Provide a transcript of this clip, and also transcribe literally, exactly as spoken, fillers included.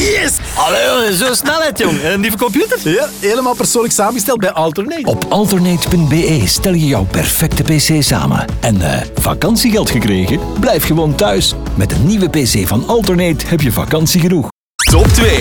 Yes! Allee, zo snelheid, jong. En die computer? Ja, helemaal persoonlijk samengesteld bij Alternate. Op alternate punt b e stel je jouw perfecte pc samen. En uh, vakantiegeld gekregen? Blijf gewoon thuis. Met een nieuwe pc van Alternate heb je vakantie genoeg. Top twee.